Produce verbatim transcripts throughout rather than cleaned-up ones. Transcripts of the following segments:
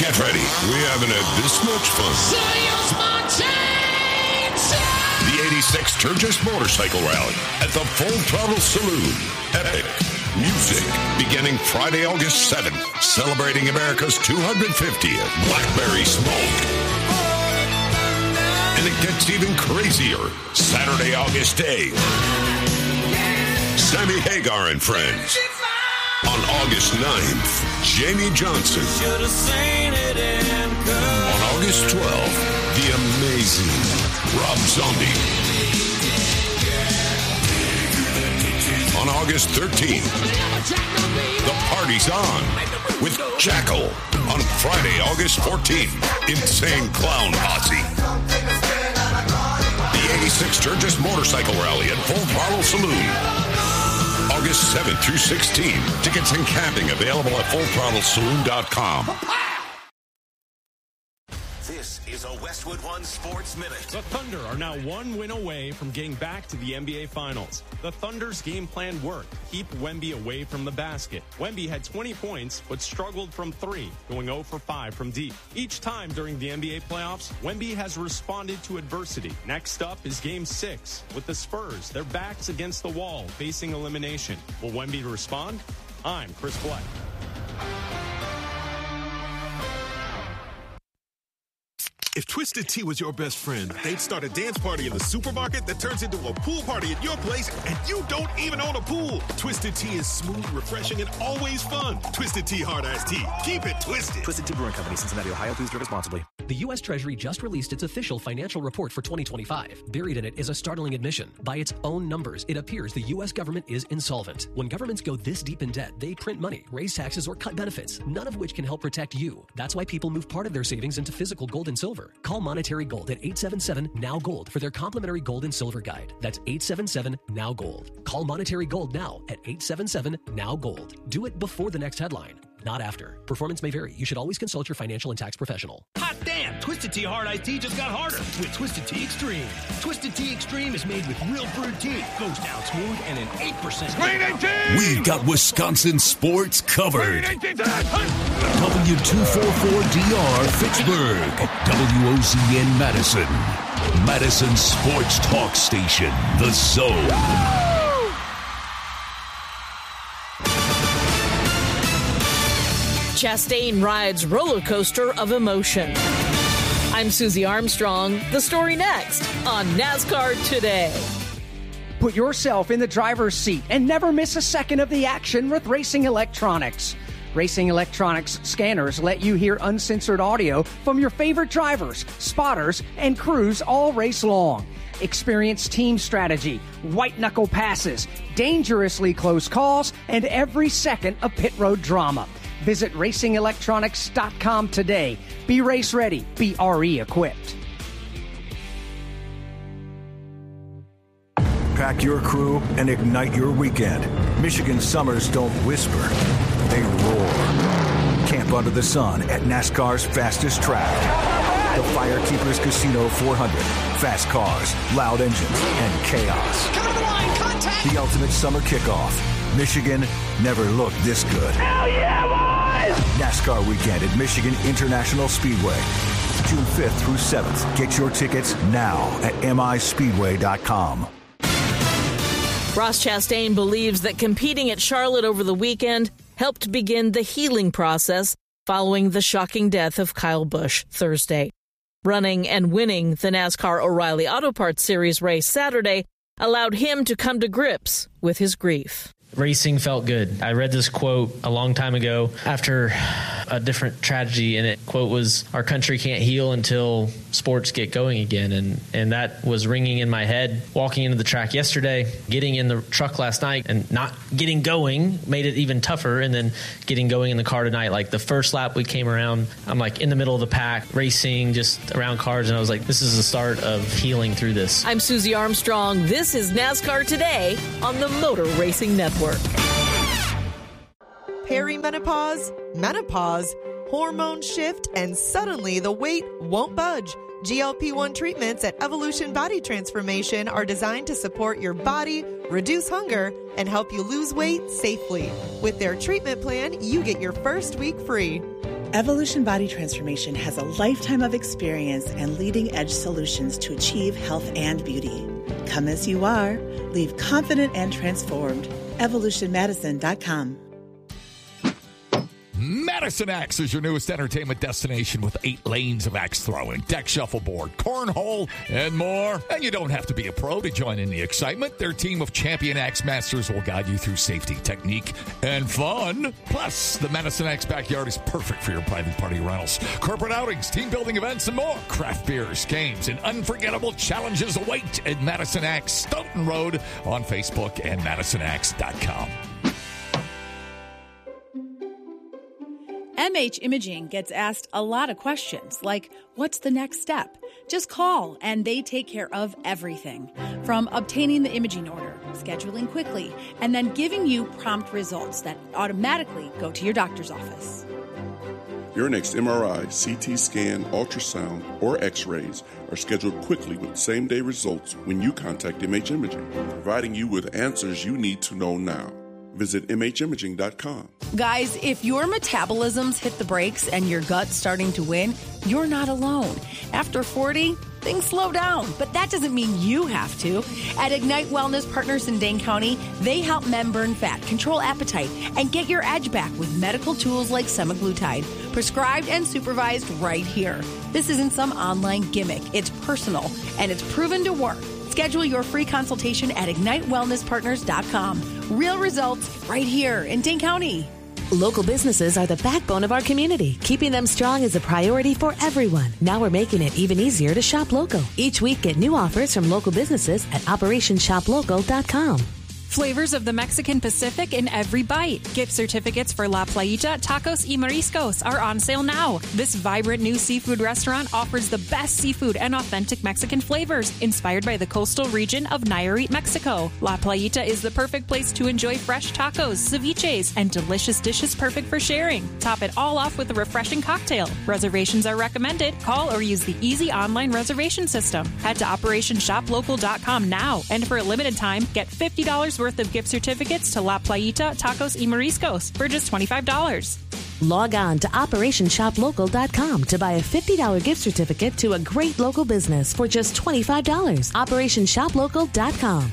Get ready. We haven't had this much fun. The eighty-six Sturgis Motorcycle Rally at the Full Throttle Saloon. Epic music beginning Friday, August seventh, celebrating America's two hundred fiftieth Blackberry Smoke. And it gets even crazier Saturday, August eighth. Sammy Hagar and Friends. On August ninth, Jamie Johnson. On August twelfth, the amazing Rob Zombie. On August thirteenth, the party's on with Jackal. On Friday, August fourteenth, Insane Clown Posse. The eighty-six Sturgis Motorcycle Rally at Full Throttle Saloon. August seventh through sixteenth. Tickets and camping available at full throttle saloon dot com. This is a Westwood One Sports Minute. The Thunder are now one win away from getting back to the N B A Finals. The Thunder's game plan worked. Keep Wemby away from the basket. Wemby had twenty points, but struggled from three, going zero for five from deep. Each time during the N B A playoffs, Wemby has responded to adversity. Next up is Game six. With the Spurs, their backs against the wall, facing elimination. Will Wemby respond? I'm Chris Black. If Twisted Tea was your best friend, they'd start a dance party in the supermarket that turns into a pool party at your place, and you don't even own a pool. Twisted Tea is smooth, refreshing, and always fun. Twisted Tea Hard Iced Tea. Keep it twisted. Twisted Tea Brewing Company, Cincinnati, Ohio. Please drink responsibly. The U S Treasury just released its official financial report for twenty twenty-five. Buried in it is a startling admission. By its own numbers, it appears the U S government is insolvent. When governments go this deep in debt, they print money, raise taxes, or cut benefits, none of which can help protect you. That's why people move part of their savings into physical gold and silver. Call Monetary Gold at eight seven seven, N O W Gold for their complimentary gold and silver guide. That's eight seven seven, N O W Gold. Call Monetary Gold now at eight seven seven, N O W Gold. Do it before the next headline, not after. Performance may vary. You should always consult your financial and tax professional. Hot damn! Twisted Tea Hard Iced Tea just got harder with Twisted Tea Extreme. Twisted Tea Extreme is made with real brewed tea, goes down smooth, and an eight percent. We've got Wisconsin sports covered. W two forty-four D R Fitchburg. W O Z N Madison. Madison Sports Talk Station. The Zone. Chastain rides roller coaster of emotion. I'm Susie Armstrong. The story next on NASCAR Today. Put yourself in the driver's seat and never miss a second of the action with Racing Electronics. Racing Electronics scanners let you hear uncensored audio from your favorite drivers, spotters, and crews all race long. Experience team strategy, white-knuckle passes, dangerously close calls, and every second of pit road drama. Visit racing electronics dot com today. Be race ready. Be R E equipped. Pack your crew and ignite your weekend. Michigan summers don't whisper. They roar. Camp under the sun at NASCAR's fastest track. The Firekeepers Casino four hundred. Fast cars, loud engines, and chaos. Cover the line, contact! The ultimate summer kickoff. Michigan never looked this good. Hell yeah, boys! NASCAR weekend at Michigan International Speedway. June fifth through seventh. Get your tickets now at M I speedway dot com. Ross Chastain believes that competing at Charlotte over the weekend helped begin the healing process following the shocking death of Kyle Busch Thursday. Running and winning the NASCAR O'Reilly Auto Parts Series race Saturday allowed him to come to grips with his grief. Racing felt good. I read this quote a long time ago after a different tragedy, and it quote was, "Our country can't heal until sports get going again." And, and that was ringing in my head. Walking into the track yesterday, getting in the truck last night and not getting going made it even tougher. And then getting going in the car tonight, like the first lap we came around, I'm like in the middle of the pack, racing just around cars. And I was like, this is the start of healing through this. I'm Susie Armstrong. This is NASCAR Today on the Motor Racing Network. Perimenopause, menopause, hormone shift, and suddenly the weight won't budge. G L P one treatments at Evolution Body Transformation are designed to support your body, reduce hunger, and help you lose weight safely. With their treatment plan, you get your first week free. Evolution Body Transformation has a lifetime of experience and leading-edge solutions to achieve health and beauty. Come as you are. Leave confident and transformed. evolution medicine dot com. Madison Axe is your newest entertainment destination with eight lanes of axe throwing, deck shuffleboard, cornhole, and more. And you don't have to be a pro to join in the excitement. Their team of champion axe masters will guide you through safety, technique, and fun. Plus, the Madison Axe backyard is perfect for your private party rentals, corporate outings, team building events, and more. Craft beers, games, and unforgettable challenges await at Madison Axe, Stoughton Road on Facebook and madison axe dot com. M H Imaging gets asked a lot of questions, like, what's the next step? Just call, and they take care of everything. From obtaining the imaging order, scheduling quickly, and then giving you prompt results that automatically go to your doctor's office. Your next M R I, C T scan, ultrasound, or x-rays are scheduled quickly with same-day results when you contact M H Imaging, providing you with answers you need to know now. Visit m h imaging dot com. Guys, if your metabolism's hit the brakes and your gut's starting to win, you're not alone. After forty, things slow down, but that doesn't mean you have to. At Ignite Wellness Partners in Dane County, they help men burn fat, control appetite, and get your edge back with medical tools like semaglutide, prescribed and supervised right here. This isn't some online gimmick. It's personal, and it's proven to work. Schedule your free consultation at ignite wellness partners dot com. Real results right here in Dane County. Local businesses are the backbone of our community. Keeping them strong is a priority for everyone. Now we're making it even easier to shop local. Each week, get new offers from local businesses at operation shop local dot com. Flavors of the Mexican Pacific in every bite. Gift certificates for La Playita, Tacos y Mariscos are on sale now. This vibrant new seafood restaurant offers the best seafood and authentic Mexican flavors, inspired by the coastal region of Nayarit, Mexico. La Playita is the perfect place to enjoy fresh tacos, ceviches, and delicious dishes perfect for sharing. Top it all off with a refreshing cocktail. Reservations are recommended. Call or use the easy online reservation system. Head to operation shop local dot com now, and for a limited time, get fifty dollars worth of gift certificates to La Playita, Tacos y Mariscos for just twenty-five dollars. Log on to operation shop local dot com to buy a fifty dollars gift certificate to a great local business for just twenty-five dollars. operation shop local dot com.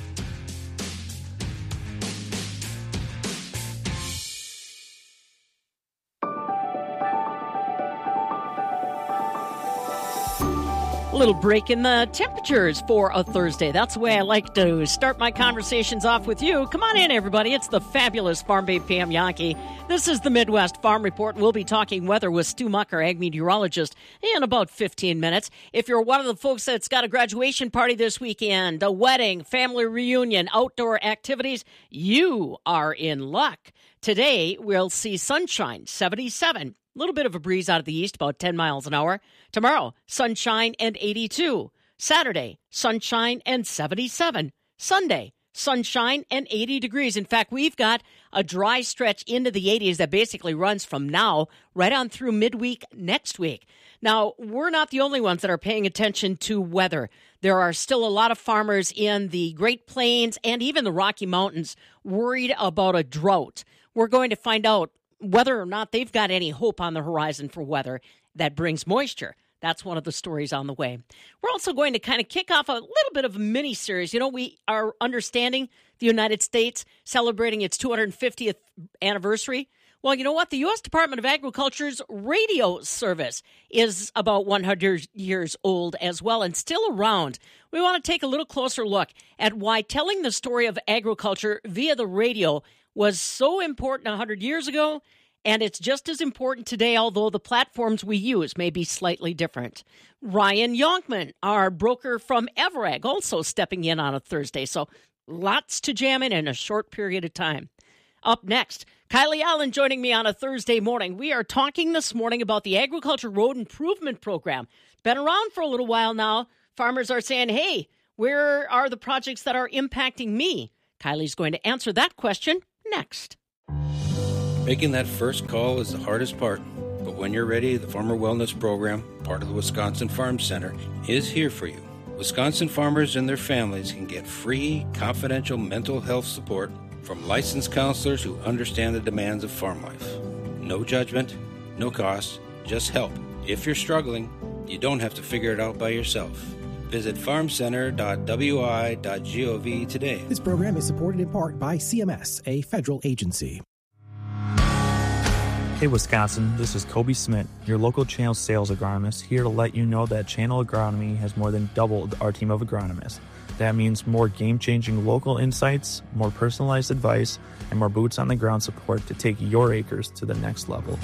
A little break in the temperatures for a Thursday. That's the way I like to start my conversations off with you. Come on in, everybody. It's the fabulous Farm Babe Pam Yankee. This is the Midwest Farm Report. We'll be talking weather with Stu Mucker, ag meteorologist, in about fifteen minutes. If you're one of the folks that's got a graduation party this weekend, a wedding, family reunion, outdoor activities, you are in luck. Today, we'll see sunshine, seventy-seven. A little bit of a breeze out of the east, about ten miles an hour. Tomorrow, sunshine and eighty-two. Saturday, sunshine and seventy-seven. Sunday, sunshine and eighty degrees. In fact, we've got a dry stretch into the eighties that basically runs from now right on through midweek next week. Now, we're not the only ones that are paying attention to weather. There are still a lot of farmers in the Great Plains and even the Rocky Mountains worried about a drought. We're going to find out whether or not they've got any hope on the horizon for weather that brings moisture. That's one of the stories on the way. We're also going to kind of kick off a little bit of a mini-series. You know, we are understanding the United States celebrating its two hundred fiftieth anniversary. Well, you know what? The U S Department of Agriculture's radio service is about one hundred years old as well and still around. We want to take a little closer look at why telling the story of agriculture via the radio was so important one hundred years ago, and it's just as important today, although the platforms we use may be slightly different. Ryan Yonkman, our broker from Everag, also stepping in on a Thursday, so lots to jam in in a short period of time. Up next, Kylie Allen joining me on a Thursday morning. We are talking this morning about the Agriculture Road Improvement Program. It's been around for a little while now. Farmers are saying, hey, where are the projects that are impacting me? Kylie's going to answer that question next. Making that first call is the hardest part, but when you're ready, the Farmer Wellness Program, part of the Wisconsin Farm Center, is here for you. Wisconsin farmers and their families can get free, confidential mental health support from licensed counselors who understand the demands of farm life. No judgment, no cost, just help. If you're struggling, you don't have to figure it out by yourself. Visit farm center dot w i dot gov today. This program is supported in part by C M S, a federal agency. Hey Wisconsin, this is Kobe Smith, your local Channel sales agronomist, here to let you know that Channel Agronomy has more than doubled our team of agronomists. That means more game-changing local insights, more personalized advice, and more boots-on-the-ground support to take your acres to the next level.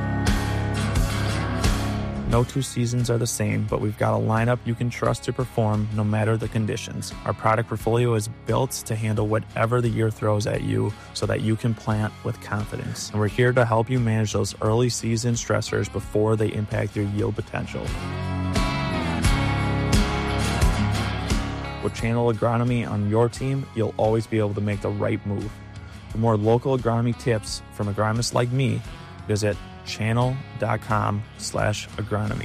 No two seasons are the same, but we've got a lineup you can trust to perform no matter the conditions. Our product portfolio is built to handle whatever the year throws at you so that you can plant with confidence. And we're here to help you manage those early season stressors before they impact your yield potential. With Channel Agronomy on your team, you'll always be able to make the right move. For more local agronomy tips from agronomists like me, visit channel.com slash agronomy.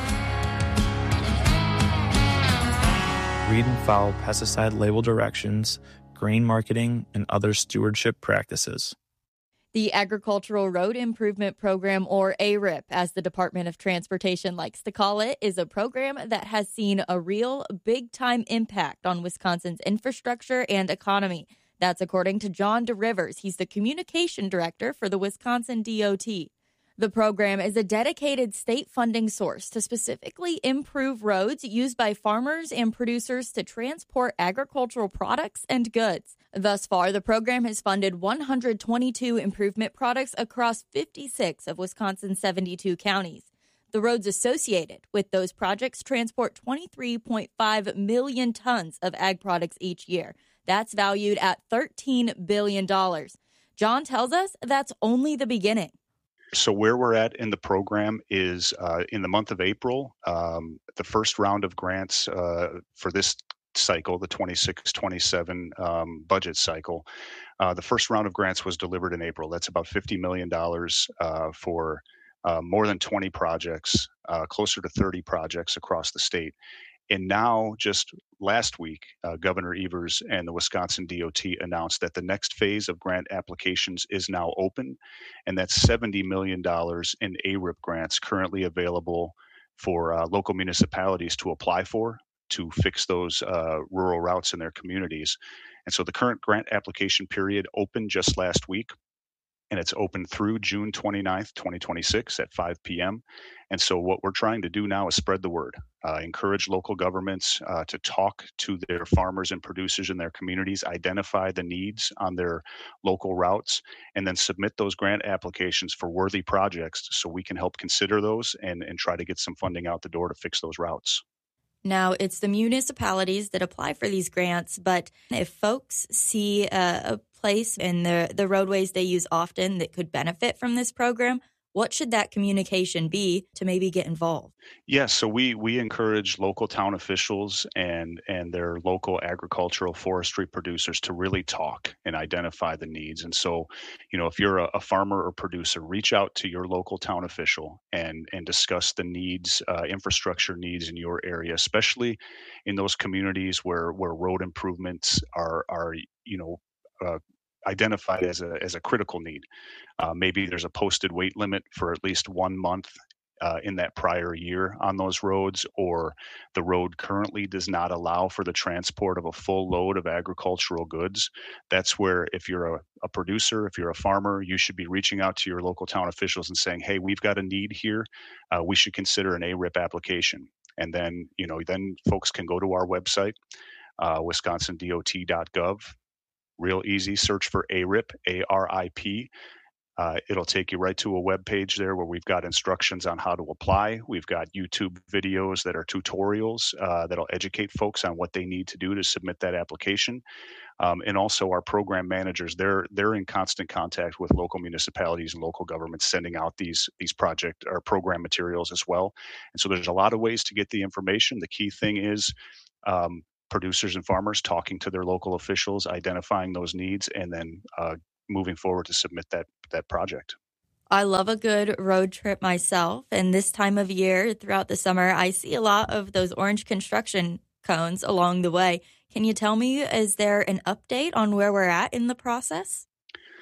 Read and follow pesticide label directions, grain marketing, and other stewardship practices. The Agricultural Road Improvement Program, or A R I P, as the Department of Transportation likes to call it, is a program that has seen a real big-time impact on Wisconsin's infrastructure and economy. That's according to John DeRivers. He's the communication director for the Wisconsin D O T. The program is a dedicated state funding source to specifically improve roads used by farmers and producers to transport agricultural products and goods. Thus far, the program has funded one hundred twenty-two improvement projects across fifty-six of Wisconsin's seventy-two counties. The roads associated with those projects transport twenty-three point five million tons of ag products each year. That's valued at thirteen billion dollars. John tells us that's only the beginning. So where we're at in the program is uh, in the month of April, um, the first round of grants uh, for this cycle, the twenty-six twenty-seven um, budget cycle. Uh, the first round of grants was delivered in April. That's about fifty million dollars uh, for uh, more than twenty projects, uh, closer to thirty projects across the state. And now, just last week, uh, Governor Evers and the Wisconsin D O T announced that the next phase of grant applications is now open, and that's seventy million dollars in A R I P grants currently available for uh, local municipalities to apply for to fix those uh, rural routes in their communities. And so the current grant application period opened just last week, and it's open through June twenty-ninth, twenty twenty-six at five p.m. And so what we're trying to do now is spread the word, uh, encourage local governments uh, to talk to their farmers and producers in their communities, identify the needs on their local routes, and then submit those grant applications for worthy projects so we can help consider those and, and try to get some funding out the door to fix those routes. Now, it's the municipalities that apply for these grants, but if folks see a, a place in the, the roadways they use often that could benefit from this program, what should that communication be to maybe get involved? Yes, so we we encourage local town officials and and their local agricultural forestry producers to really talk and identify the needs. And so, you know, if you're a, a farmer or producer, reach out to your local town official and and discuss the needs, uh, infrastructure needs in your area, especially in those communities where where road improvements are are you know. Uh, identified as a as a critical need. Uh, maybe there's a posted weight limit for at least one month uh, in that prior year on those roads, or the road currently does not allow for the transport of a full load of agricultural goods. That's where, if you're a, a producer, if you're a farmer, you should be reaching out to your local town officials and saying, hey, we've got a need here. Uh, we should consider an A R I P application. And then, you know, then folks can go to our website, uh, wisconsin dot dot gov. Real easy, search for A R I P, A R I P. Uh, it'll take you right to a web page there where we've got instructions on how to apply. We've got YouTube videos that are tutorials uh, that'll educate folks on what they need to do to submit that application. Um, and also our program managers, they're they're in constant contact with local municipalities and local governments, sending out these these project or program materials as well. And so there's a lot of ways to get the information. The key thing is um, producers and farmers talking to their local officials, identifying those needs, and then uh, moving forward to submit that that project. I love a good road trip myself, and this time of year throughout the summer, I see a lot of those orange construction cones along the way. Can you tell me, is there an update on where we're at in the process?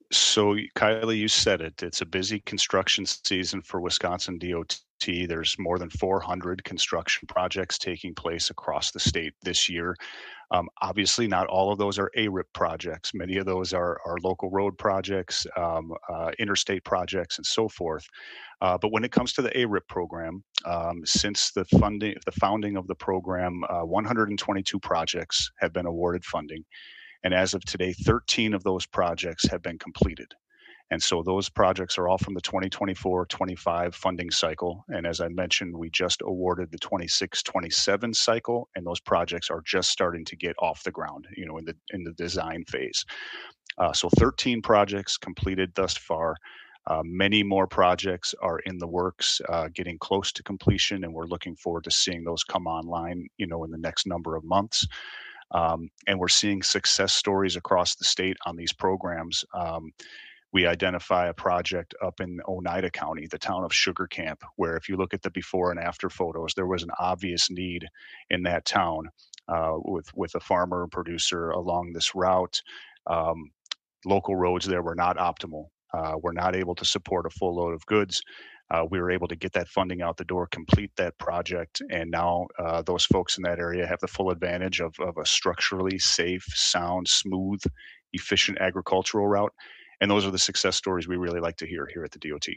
So, Kylie, you said it. It's a busy construction season for Wisconsin D O T. There's more than four hundred construction projects taking place across the state this year. Um, obviously, not all of those are A R I P projects. Many of those are, are local road projects, um, uh, interstate projects, and so forth. Uh, but when it comes to the A R I P program, um, since the funding, the founding of the program, uh, one hundred twenty-two projects have been awarded funding. And as of today, thirteen of those projects have been completed. And so those projects are all from the twenty twenty-four twenty-five funding cycle. And as I mentioned, we just awarded the twenty-six twenty-seven cycle, and those projects are just starting to get off the ground, you know, in the in the design phase. Uh, so thirteen projects completed thus far. Uh, many more projects are in the works, uh, getting close to completion, and we're looking forward to seeing those come online, you know, in the next number of months. Um, and we're seeing success stories across the state on these programs. Um, we identify a project up in Oneida County, the town of Sugar Camp, where if you look at the before and after photos, there was an obvious need in that town uh, with, with a farmer and producer along this route. Um, local roads there were not optimal. Uh, we're not able to support a full load of goods. Uh, we were able to get that funding out the door, complete that project, and now uh, those folks in that area have the full advantage of, of a structurally safe, sound, smooth, efficient agricultural route. And those are the success stories we really like to hear here at the D O T.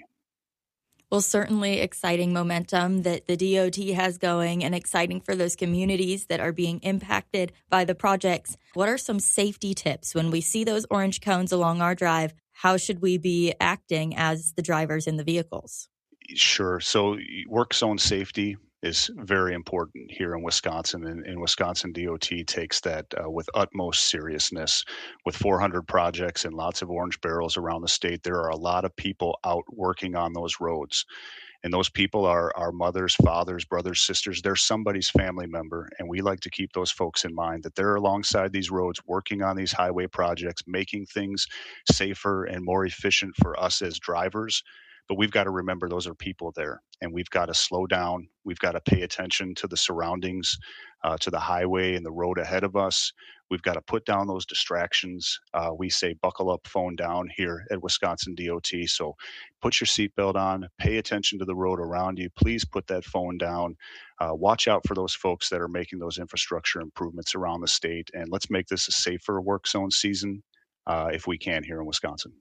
Well, certainly exciting momentum that the D O T has going, and exciting for those communities that are being impacted by the projects. What are some safety tips when we see those orange cones along our drive? How should we be acting as the drivers in the vehicles? Sure. So work zone safety is very important here in Wisconsin, and, and Wisconsin D O T takes that uh, with utmost seriousness. With four hundred projects and lots of orange barrels around the state, there are a lot of people out working on those roads. And those people are our mothers, fathers, brothers, sisters. They're somebody's family member. And we like to keep those folks in mind, that they're alongside these roads, working on these highway projects, making things safer and more efficient for us as drivers. But we've got to remember those are people there, and we've got to slow down. We've got to pay attention to the surroundings, uh, to the highway and the road ahead of us. We've got to put down those distractions. Uh, we say buckle up, phone down here at Wisconsin D O T. So put your seatbelt on, pay attention to the road around you. Please put that phone down. Uh, watch out for those folks that are making those infrastructure improvements around the state. And let's make this a safer work zone season uh, if we can here in Wisconsin.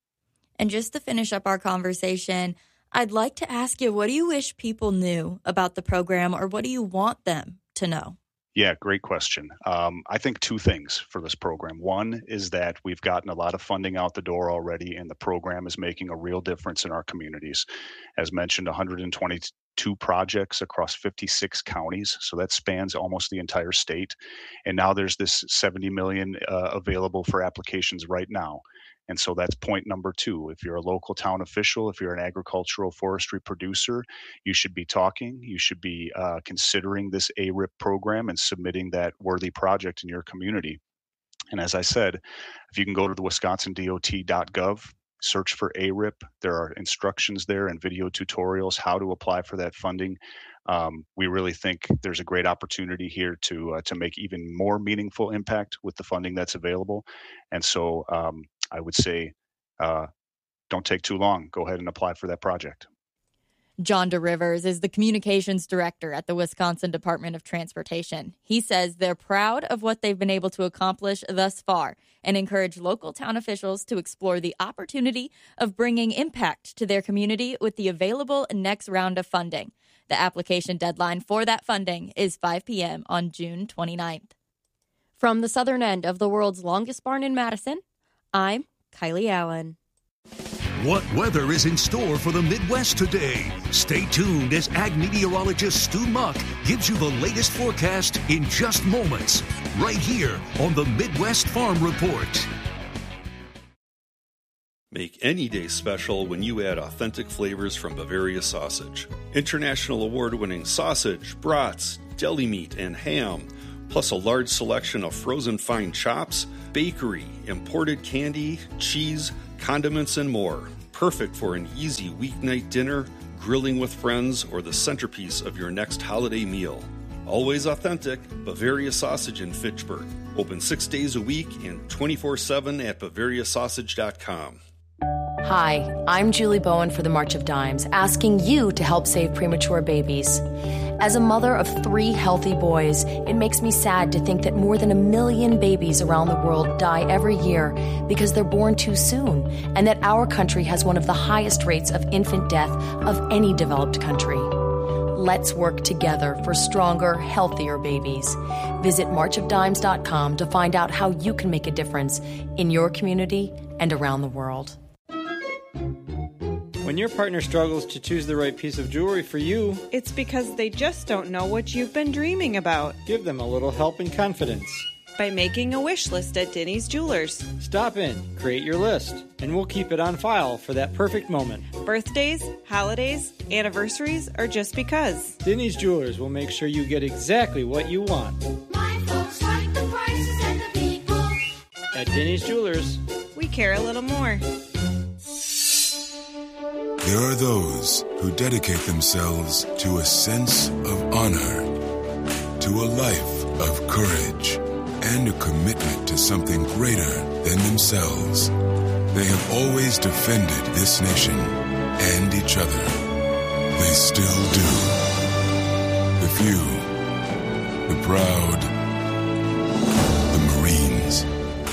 And just to finish up our conversation, I'd like to ask you, what do you wish people knew about the program, or what do you want them to know? Yeah, great question. Um, I think two things for this program. One is that we've gotten a lot of funding out the door already, and the program is making a real difference in our communities. As mentioned, one hundred twenty-two projects across fifty-six counties, so that spans almost the entire state. And now there's this seventy million dollars uh, available for applications right now. And so that's point number two. If you're a local town official, if you're an agricultural forestry producer, you should be talking. You should be uh, considering this A R I P program and submitting that worthy project in your community. And as I said, if you can go to the wisconsin D O T dot gov, search for A R I P. There are instructions there and video tutorials how to apply for that funding. Um, we really think there's a great opportunity here to uh, to make even more meaningful impact with the funding that's available. And so um, I would say uh, don't take too long. Go ahead and apply for that project. John DeRivers is the communications director at the Wisconsin Department of Transportation. He says they're proud of what they've been able to accomplish thus far and encourage local town officials to explore the opportunity of bringing impact to their community with the available next round of funding. The application deadline for that funding is five p.m. on June twenty-ninth. From the southern end of the world's longest barn in Madison, I'm Kylie Allen. What weather is in store for the Midwest today? Stay tuned as ag meteorologist Stu Muck gives you the latest forecast in just moments, right here on the Midwest Farm Report. Make any day special when you add authentic flavors from Bavaria Sausage. International award-winning sausage, brats, deli meat, and ham, plus a large selection of frozen fine chops, bakery, imported candy, cheese, condiments, and more. Perfect for an easy weeknight dinner, grilling with friends, or the centerpiece of your next holiday meal. Always authentic, Bavaria Sausage in Fitchburg. Open six days a week and twenty-four seven at bavaria sausage dot com. Hi, I'm Julie Bowen for the March of Dimes, asking you to help save premature babies. As a mother of three healthy boys, it makes me sad to think that more than a million babies around the world die every year because they're born too soon, and that our country has one of the highest rates of infant death of any developed country. Let's work together for stronger, healthier babies. Visit march of dimes dot com to find out how you can make a difference in your community and around the world. When your partner struggles to choose the right piece of jewelry for you, it's because they just don't know what you've been dreaming about. Give them a little help and confidence by making a wish list at Denny's Jewelers. Stop in, create your list, and we'll keep it on file for that perfect moment. Birthdays, holidays, anniversaries, or just because. Denny's Jewelers will make sure you get exactly what you want. My folks like the prices and the people. At Denny's Jewelers, we care a little more. There are those who dedicate themselves to a sense of honor, to a life of courage, and a commitment to something greater than themselves. They have always defended this nation and each other. They still do. The few, the proud, the Marines.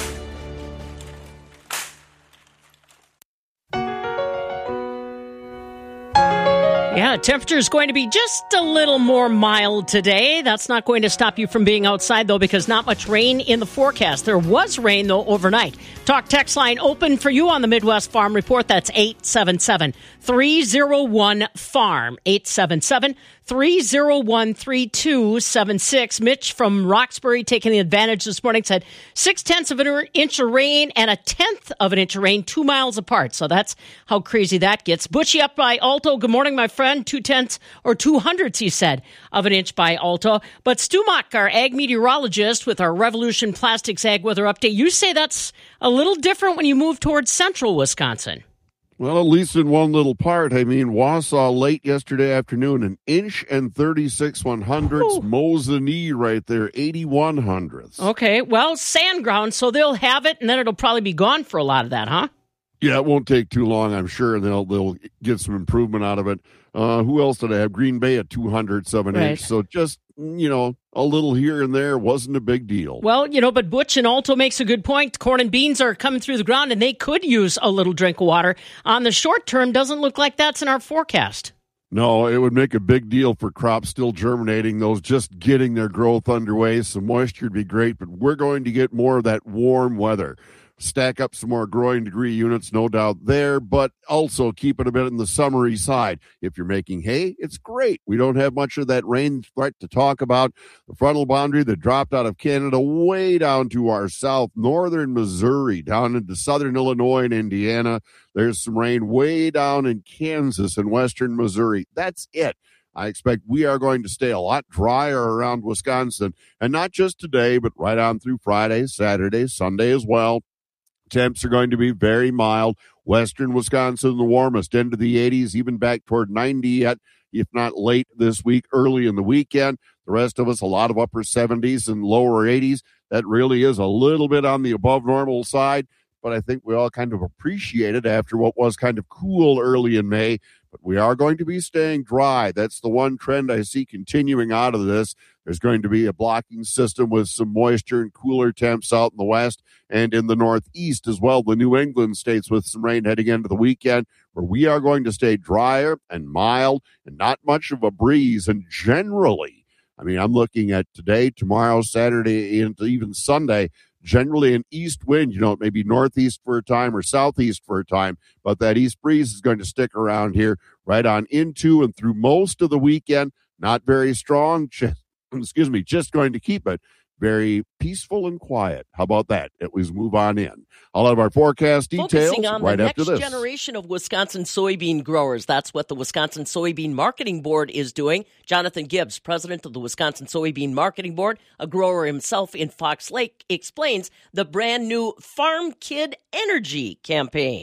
Yeah, temperature is going to be just a little more mild today. That's not going to stop you from being outside, though, because not much rain in the forecast. There was rain, though, overnight. Talk text line open for you on the Midwest Farm Report. That's eight seven seven, three oh one, farm. eight seven seven, three oh one, three two seven six. Mitch from Roxbury taking the advantage this morning said six-tenths of an inch of rain and a tenth of an inch of rain two miles apart. So that's how crazy that gets. Butchie up by Alto. Good morning, my friend. Two-tenths or two hundredths, he said, of an inch by Alto. But Stu Muck, our ag meteorologist with our Revolution Plastics Ag Weather Update, you say that's a little different when you move towards central Wisconsin. Well, at least in one little part. I mean, Wausau late yesterday afternoon, an inch and thirty-six one hundredths. Mosinee right there, eighty-one hundredths. Okay, well, sand ground, so they'll have it, and then it'll probably be gone for a lot of that, huh? Yeah, it won't take too long, I'm sure, and they'll they'll get some improvement out of it. Uh, who else did I have? Green Bay at two hundredths of an right. inch. So just, you know, a little here and there wasn't a big deal. Well, you know, but Butch and Alto makes a good point. Corn and beans are coming through the ground, and they could use a little drink of water. On the short term, doesn't look like that's in our forecast. No, it would make a big deal for crops still germinating, those just getting their growth underway. Some moisture would be great, but we're going to get more of that warm weather. Stack up some more growing degree units, no doubt there, but also keep it a bit in the summery side. If you're making hay, it's great. We don't have much of that rain threat to talk about. The frontal boundary that dropped out of Canada way down to our south, northern Missouri, down into southern Illinois and Indiana. There's some rain way down in Kansas and western Missouri. That's it. I expect we are going to stay a lot drier around Wisconsin, and not just today, but right on through Friday, Saturday, Sunday as well. Temps are going to be very mild. Western Wisconsin, the warmest, into the eighties, even back toward ninety yet, if not late this week, early in the weekend. The rest of us, a lot of upper seventies and lower eighties. That really is a little bit on the above normal side, but I think we all kind of appreciate it after what was kind of cool early in May. But we are going to be staying dry. That's the one trend I see continuing out of this. There's going to be a blocking system with some moisture and cooler temps out in the west and in the northeast as well. The New England states with some rain heading into the weekend, where we are going to stay drier and mild and not much of a breeze. And generally, I mean, I'm looking at today, tomorrow, Saturday, and even Sunday, generally an east wind, you know, maybe northeast for a time or southeast for a time, but that east breeze is going to stick around here right on into and through most of the weekend. Not very strong, just, excuse me, just going to keep it very peaceful and quiet. How about that? At least move on in. I'll have our forecast details Focusing on right the after next this. generation of Wisconsin soybean growers. That's what the Wisconsin Soybean Marketing Board is doing. Jonathan Gibbs, president of the Wisconsin Soybean Marketing Board, a grower himself in Fox Lake, explains the brand new Farm Kid Energy campaign.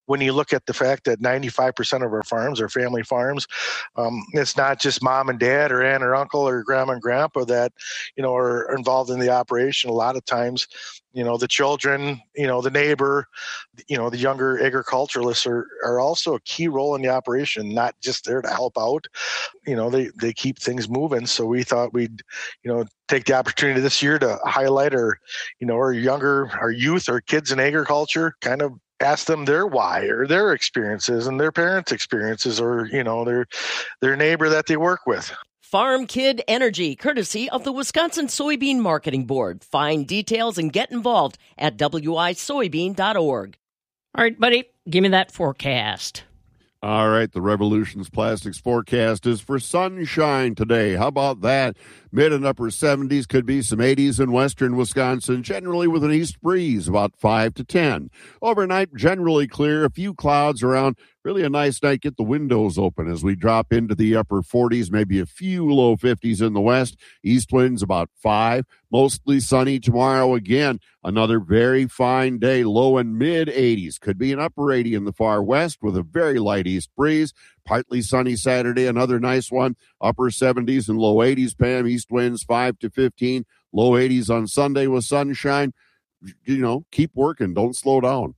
when you look at the fact that ninety-five percent of our farms are family farms, um, it's not just mom and dad or aunt or uncle or grandma and grandpa that, you know, are involved in the operation. A lot of times, you know, the children, you know, the neighbor, you know, the younger agriculturalists are, are also a key role in the operation, not just there to help out. You know, they, they keep things moving. So we thought we'd, you know, take the opportunity this year to highlight our, you know, our younger, our youth, our kids in agriculture, kind of ask them their why or their experiences and their parents' experiences, or, you know, their, their neighbor that they work with. Farm Kid Energy, courtesy of the Wisconsin Soybean Marketing Board. Find details and get involved at w i soybean dot org. All right, buddy, give me that forecast. All right, the Revolutions Plastics forecast is for sunshine today. How about that? Mid and upper seventies, could be some eighties in western Wisconsin, generally with an east breeze, about five to ten. Overnight, generally clear, a few clouds around. Really a nice night. Get the windows open as we drop into the upper forties, maybe a few low fifties in the west. East winds about five. Mostly sunny tomorrow again. Another very fine day, low and mid eighties. Could be an upper eighty in the far west with a very light east breeze. Partly sunny Saturday, another nice one. Upper seventies and low eighties, Pam. East winds five to fifteen. Low eighties on Sunday with sunshine. You know, keep working. Don't slow down.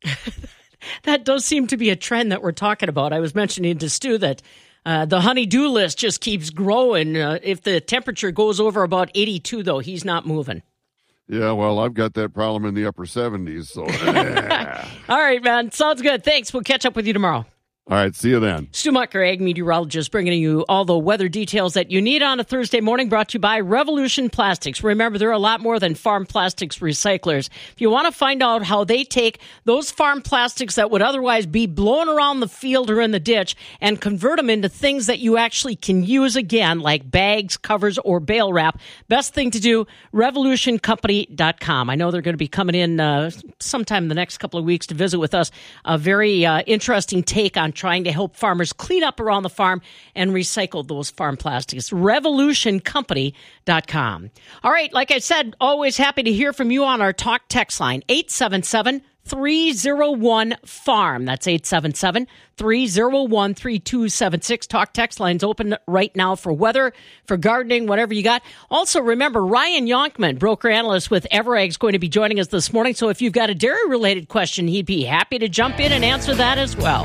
That does seem to be a trend that we're talking about. I was mentioning to Stu that uh, the honey-do list just keeps growing. Uh, if the temperature goes over about eighty-two, though, he's not moving. Yeah, well, I've got that problem in the upper seventies. So, yeah. All right, man. Sounds good. Thanks. We'll catch up with you tomorrow. All right, see you then. Stu Mucker, ag meteorologist, bringing you all the weather details that you need on a Thursday morning, brought to you by Revolution Plastics. Remember, they're a lot more than farm plastics recyclers. If you want to find out how they take those farm plastics that would otherwise be blown around the field or in the ditch and convert them into things that you actually can use again, like bags, covers, or bale wrap, best thing to do, revolution company dot com. I know they're going to be coming in uh, sometime in the next couple of weeks to visit with us. A very uh, interesting take on trying to help farmers clean up around the farm and recycle those farm plastics. revolution company dot com. All right, like I said, always happy to hear from you on our talk text line, eight seven seven, three oh one, farm. That's eight seven seven, three oh one, three two seven six. Talk text line's open right now for weather, for gardening, whatever you got. Also, remember, Ryan Yonkman, broker analyst with Everag, is going to be joining us this morning. So if you've got a dairy-related question, he'd be happy to jump in and answer that as well.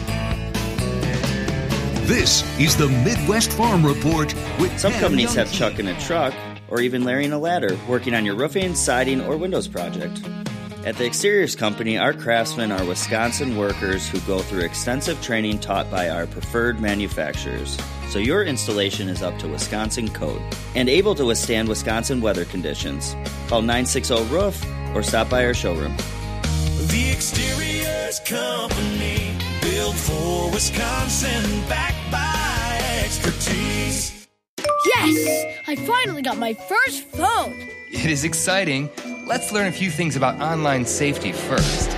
This is the Midwest Farm Report with Some Pam companies Youngke. have Chuck in a truck or even Larry in a ladder working on your roofing, siding, or windows project. At the Exteriors Company, our craftsmen are Wisconsin workers who go through extensive training taught by our preferred manufacturers, so your installation is up to Wisconsin code and able to withstand Wisconsin weather conditions. Call nine six zero roof or stop by our showroom. The Exteriors Company, built for Wisconsin, backed by expertise. Yes! I finally got my first phone! It is exciting. Let's learn a few things about online safety first.